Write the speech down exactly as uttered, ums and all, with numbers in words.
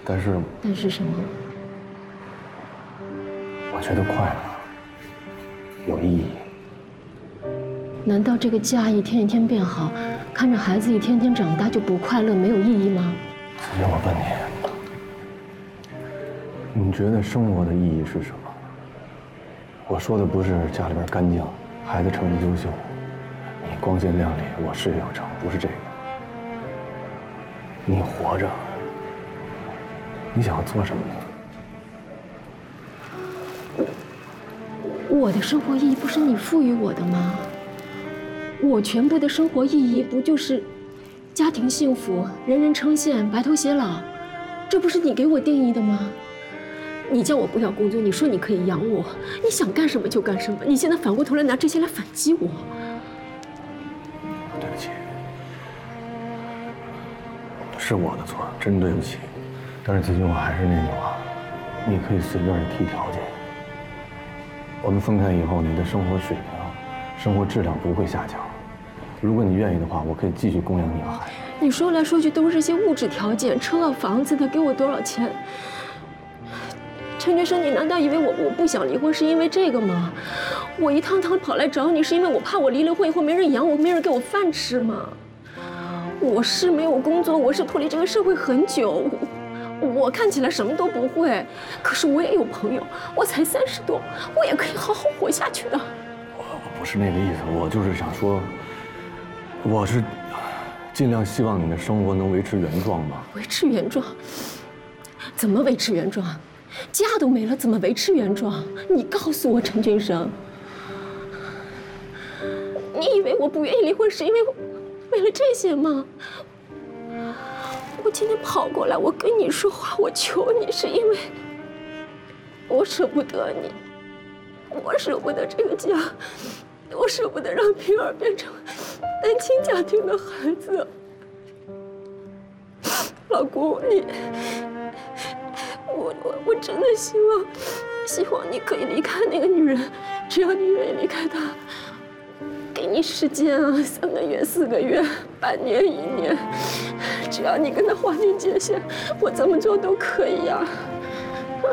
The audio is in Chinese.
但是但是什么？ 我觉得快乐有意义。 难道这个家一天一天变好，看着孩子一天天长大就不快乐、没有意义吗？ 子君，我问你，你觉得生活的意义是什么？我说的不是家里边干净，孩子成绩优秀，你光鲜亮丽，我事业有成，不是这个。你活着，你想要做什么呢？ 我的生活意义不是你赋予我的吗？我全部的生活意义不就是家庭幸福、人人称羡、白头偕老？这不是你给我定义的吗？你叫我不要工作，你说你可以养我，你想干什么就干什么。你现在反过头来拿这些来反击我。 对不起，是我的错，真对不起。但是子君，我还是那句话，你可以随便的提条件。我们分开以后，你的生活水平、生活质量不会下降。如果你愿意的话，我可以继续供养你和孩子。 你说来说去都是些物质条件，车啊房子的，给我多少钱？陈觉生，你难道以为我我不想离婚是因为这个吗？我一趟趟跑来找你，是因为我怕我离了婚以后没人养我，没人给我饭吃吗？我是没有工作，我是脱离这个社会很久，我, 我看起来什么都不会，可是我也有朋友，我才三十多，我也可以好好活下去的。 我我不是那个意思，我就是想说，我是尽量希望你的生活能维持原状吧。 维持原状？怎么维持原状？家都没了，怎么维持原状？你告诉我，陈俊生，你以为我不愿意离婚是因为为了这些吗？我今天跑过来，我跟你说话，我求你，是因为我舍不得你，我舍不得这个家，我舍不得让平儿变成单亲家庭的孩子。老公，你。我我我真的希望，希望你可以离开那个女人，只要你愿意离开她，给你时间啊，三个月、四个月、半年、一年，只要你跟她划定界限，我怎么做都可以呀、啊。